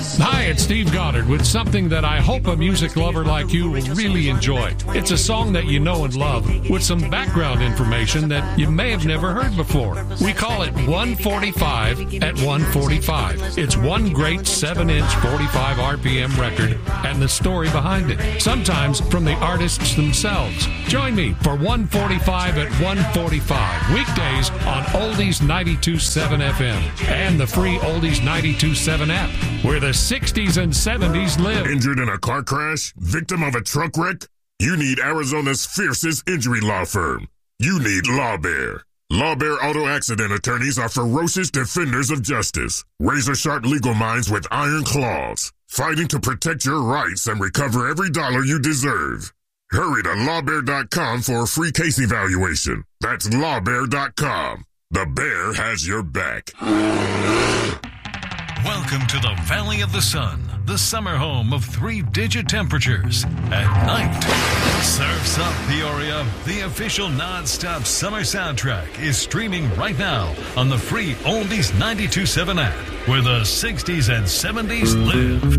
Hi, it's Steve Goddard with something that I hope a music lover like you will really enjoy. It's a song that you know and love with some background information that you may have never heard before. We call it 145 at 145. It's one great 7-inch 45 RPM record and the story behind it, sometimes from the artists themselves. Join me for 145 at 145, weekdays on Oldies 92.7 FM and the free Oldies 92.7 app, where the 60s and 70s live. Injured in a car crash? Victim of a truck wreck? You need Arizona's fiercest injury law firm. You need LawBear. LawBear Auto Accident attorneys are ferocious defenders of justice. Razor-sharp legal minds with iron claws, fighting to protect your rights and recover every dollar you deserve. Hurry to lawbear.com for a free case evaluation. That's lawbear.com. The bear has your back. Welcome to the Valley of the Sun, the summer home of 3-digit temperatures. At night, Surf's Up Peoria, the official non-stop summer soundtrack, is streaming right now on the free Oldies 92.7 app, where the 60s and 70s live.